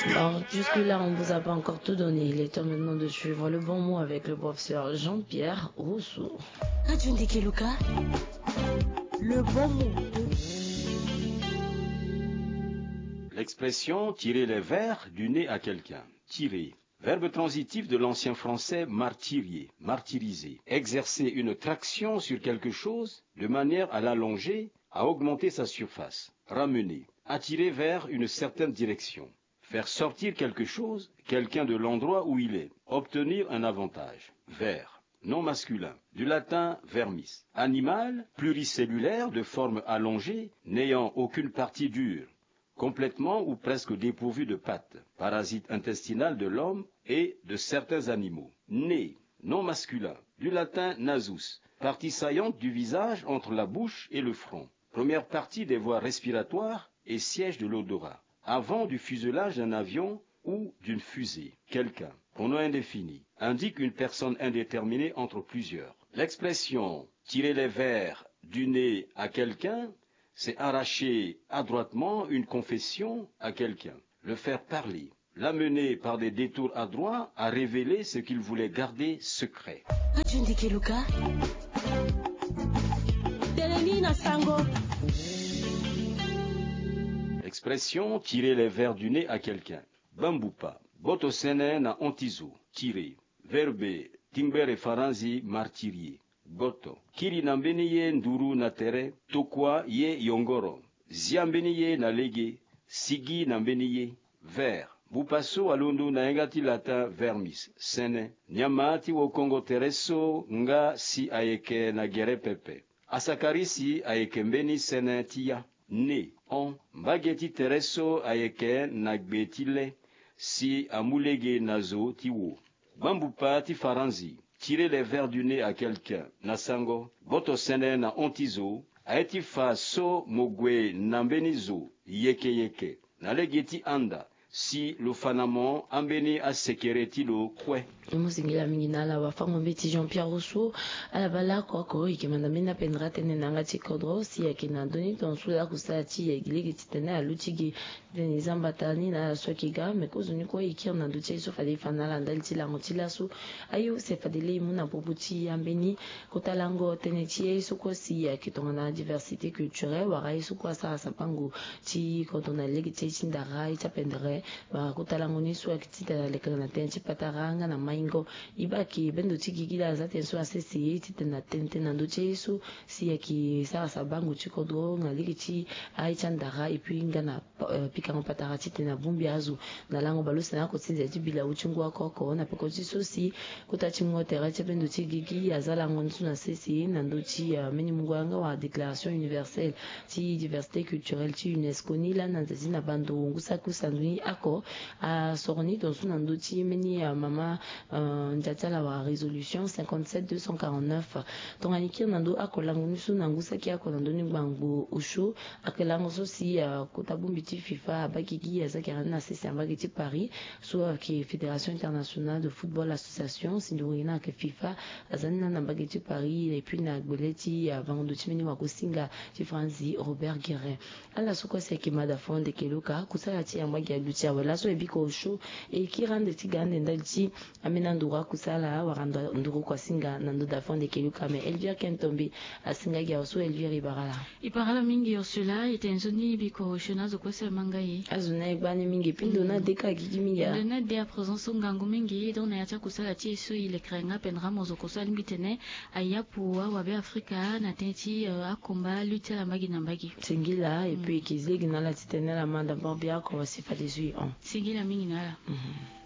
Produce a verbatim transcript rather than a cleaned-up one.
Alors, jusque-là, on vous a pas encore tout donné. Il est temps maintenant de suivre le bon mot avec le professeur Jean-Pierre Rousseau. Radio Ndekeluka, le bon mot. L'expression « tirer les vers du nez à quelqu'un ». Tirer. Verbe transitif de l'ancien français martyrier, martyriser. Exercer une traction sur quelque chose de manière à l'allonger, à augmenter sa surface. Ramener. Attirer vers une certaine direction. Faire sortir quelque chose, quelqu'un de l'endroit où il est. Obtenir un avantage. Vers. Nom masculin. Du latin vermis. Animal, pluricellulaire de forme allongée, n'ayant aucune partie dure. Complètement ou presque dépourvu de pattes, parasite intestinal de l'homme et de certains animaux. Nez, nom masculin, du latin nasus, partie saillante du visage entre la bouche et le front, première partie des voies respiratoires et siège de l'odorat, avant du fuselage d'un avion ou d'une fusée. Quelqu'un, pronom indéfini, indique une personne indéterminée entre plusieurs. L'expression « tirer les vers du nez à quelqu'un » c'est arracher adroitement une confession à quelqu'un, le faire parler, l'amener par des détours adroits à révéler ce qu'il voulait garder secret. Expression tirer les vers du nez à quelqu'un. Bambupa, boto sene na ontizo, tirer. Verbe, timbere faranzi martyrier. Goto. Kiri na mbeni ye nduru na tere, tokwa ye yongoro. Zia mbeni ye na lege, sigi na mbeni ye. Ver. Bupaso alundu na engati latin vermis, sene. Nyamati wo kongo tereso nga si ayeke na gere pepe. Asakarisi ayeke mbeni sene tia. Ne. On. Mbageti tereso ayeke na gbetile, si amulege nazo tiwo. Bambupa ti faranzi. Tirer les vers du nez à quelqu'un, nasango, boto sene na ontizo, aeti fa so mogwe nambenizo, yeke yeke, nalegeti anda, si lo fanamo ambeni a sekereti lo kwe. Musingira mingina la wafango mbeti Jean-Pierre Rousseau ala bala kwa ko ikemanda mena pendra tene nanga tikodro si yakina doni tonsula kusati yegiligi titene alutigi deni zambatani na sokiga mekozuni ko ikir na duche so fadi fanala ndalti la ngotila su ayo se fadile muna bobuti ambeni kotalango tenetie so ko si yakitonga na diversité culturelle warai so ko sa sapango ti kodona legi tindara ita pendere ba kotalango ni so akitita lekana tenchi pataranga na maingo ibaki bendo tikikila za tenso asesi titena tente na ndoche su si yaki sa sabango chikodro ngaliki chi aichandara ipinga na pika ngopatara titena bumbi azu na lango balusa na kotsinze tibila uchungu akoko na pekoti sosi kutachingo terache bendo tikiki azala ngonsu na sesi na ndochi meni mungwanga wa déclaration universelle ti diversité culturelle ti UNESCO ni la na zina bando ngusa kusanduni ako a soroni donsu na ndochi meni mama njatala wa résolution cinquante-sept deux cent quarante-neuf tonganikir nando akolango nusu nangusa ki akolando ni bangbo ushu akelango so si kotabumbiti FIFA bakiki azakara na sisi ambakiti Paris so ki Fédération internationale de football association sindurina ke FIFA azanina na bakiti Paris et puis na boleti vango timeni wa kosinga ti Franzi Robert Guérin ala soko se ki madafon de keluka kusala ti ambaki alutia wala so ebiko ushu e kirande ti gande ndalti amena ndura kusala waranda nduru kwa singa nando dafon de keluka me Elvire Kentombi asinga gya so Elvire ibarala ibarala mingi yosula itenzoni biko shona zo kwese mangai azuna ibani mingi pindo na deka gigi mingi le net de présence ngangu mingi dona ya kusala ti so ile krenga pendra mozo kusala mbitene ayapu wa be Afrika na tenti akomba lutte la magi na mbagi singila et puis kizigi na la titenela manda bambia ko sifa dix-huit ans singila mingi na la mm -hmm.